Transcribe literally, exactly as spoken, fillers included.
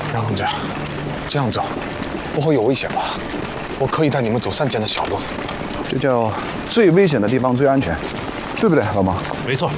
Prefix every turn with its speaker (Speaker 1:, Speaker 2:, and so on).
Speaker 1: 杨同志，这样走不会有危险吧？我可以带你们走山间的小路。
Speaker 2: 这叫最危险的地方最安全，对不对，老马？
Speaker 3: 没错。